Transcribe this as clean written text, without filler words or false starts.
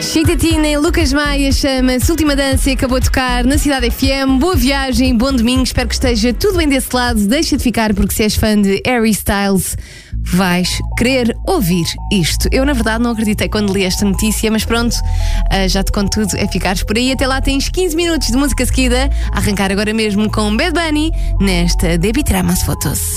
Chitatina e Lucas Maia chama-se Última Dança e acabou de tocar na Cidade FM. Boa viagem, bom domingo, espero que esteja tudo bem desse lado. Deixa de ficar, porque se és fã de Harry Styles, vais querer ouvir isto. Eu, na verdade, não acreditei quando li esta notícia, mas pronto, já te conto tudo, é ficares por aí. Até lá tens 15 minutos de música seguida, a arrancar agora mesmo com Bad Bunny nesta Debí tirar más fotos.